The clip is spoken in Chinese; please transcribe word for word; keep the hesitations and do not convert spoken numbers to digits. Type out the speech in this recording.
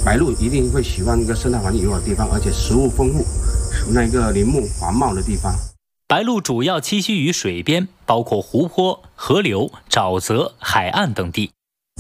白鹭一定会喜欢一个生态环境友好的地方，而且食物丰富、那个林木繁茂的地方。 白鹭主要栖息于水边，包括湖泊、河流、沼泽、海岸等地。